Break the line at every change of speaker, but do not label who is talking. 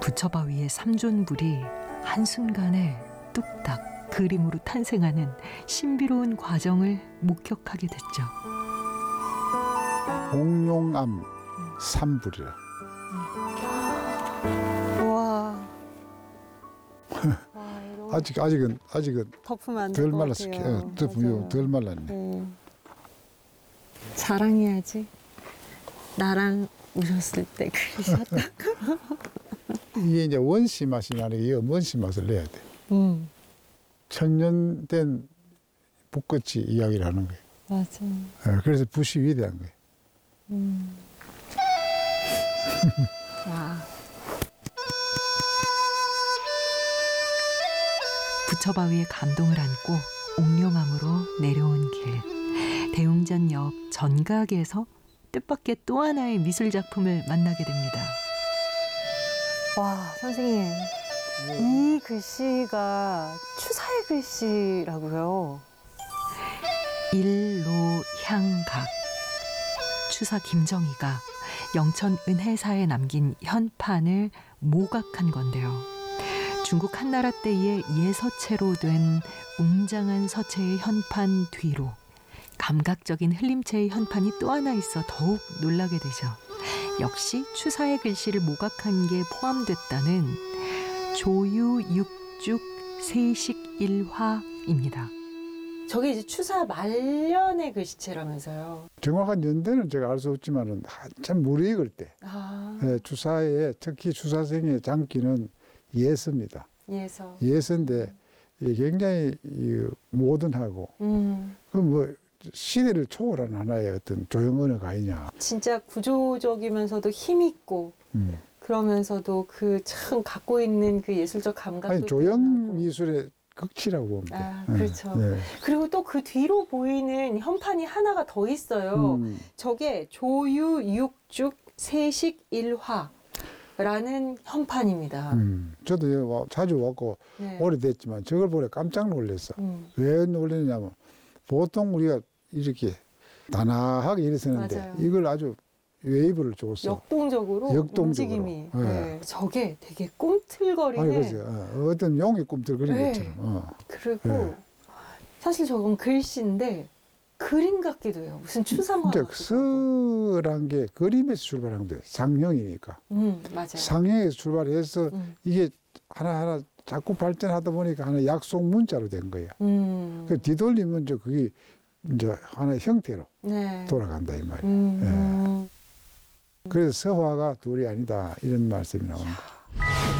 부처바위의 삼존불이 한순간에 뚝딱 그림으로 탄생하는 신비로운 과정을 목격하게 됐죠.
공룡암 삼불이라.
와.
아직은
덮으면 안
덜
될 것
말랐어.
같아요.
덜 말랐네.
네. 자랑해야지. 나랑 오셨을 때 그러셨다.
이게 이제 원시 맛이 나는 게 원시 맛을 내야 돼. 천년된 붓꽃이 이야기를 하는 거예요.
맞아.
그래서 붓이 위대한 거예요.
와.
부처바위의 감동을 안고 옥룡암으로 내려온 길. 대웅전역 전각에서 뜻밖의 또 하나의 미술 작품을 만나게 됩니다.
와, 선생님. 이 글씨가 추사의 글씨라고요.
일로향각. 추사 김정희가 영천 은혜사에 남긴 현판을 모각한 건데요. 중국 한나라 때의 예서체로 된 웅장한 서체의 현판 뒤로 감각적인 흘림체의 현판이 또 하나 있어 더욱 놀라게 되죠. 역시 추사의 글씨를 모각한 게 포함됐다는 조유육죽 세식일화입니다.
저게 이제 추사 말년의 글씨체라면서요.
정확한 연대는 제가 알 수 없지만은 한참 무르익을 때 주사의 특히 주사생의 장기는 예서입니다.
예서.
예서인데 굉장히 모던하고 그 시대를 초월한 하나의 어떤 조형 언어가 아니냐.
진짜 구조적이면서도 힘 있고 그러면서도 그 참 갖고 있는 그 예술적 감각도
아니 조형
뛰어나고.
미술의 극치라고 보면 돼.
아, 그렇죠.
네.
그리고 또 그 뒤로 보이는 현판이 하나가 더 있어요. 저게 조유육죽 세식일화라는 현판입니다.
저도 자주 왔고
네.
오래됐지만 저걸 보래 깜짝 놀랐어. 왜 놀랐냐면 보통 우리가 이렇게 단아하게 일어서는데
맞아요.
이걸 아주 웨이브를 줬어.
역동적으로 움직임이.
네.
네. 저게 되게 꿈틀거리는.
아니 그죠. 어떤 용이 꿈틀거리는
네.
것처럼.
그리고
네.
사실 저건 글씨인데 그림 같기도 해요. 무슨 추상화
근데
같기도 하고.
서란 게 그림에서 출발한 거예요. 상형이니까.
맞아요.
상형에서 출발해서 이게 하나하나 자꾸 발전하다 보니까 하나 약속 문자로 된 거예요. 그 뒤돌리면 그게 이제 하나의 형태로
네.
돌아간다 이 말이에요. 그래서 서화가 둘이 아니다 이런 말씀이 나옵니다.